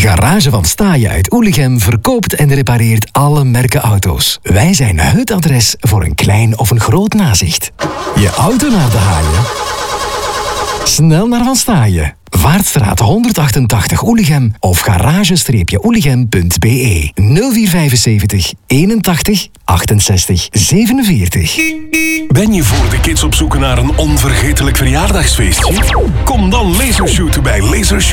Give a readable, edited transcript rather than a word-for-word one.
Garage van Staaien uit Oelichem verkoopt en repareert alle merken auto's. Wij zijn het adres voor een klein of een groot nazicht. Je auto naar de haaien? Snel naar Van Staaien. Vaartstraat 188 Oelichem of garage-oelichem.be 0475 81 68 47. Ben je voor de kids op zoek naar een onvergetelijk verjaardagsfeestje? Kom dan lasershooten bij Lasershoot